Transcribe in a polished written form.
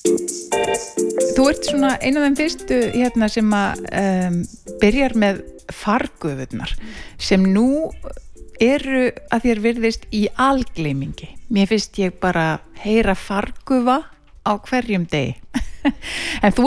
Þú ert svona einu af þeim fyrstu hérna sem að byrjar með fargufurnar sem nú eru að þér virðist í algleymingi. Mér finnst ég bara heyra fargufa á hverjum degi. En þú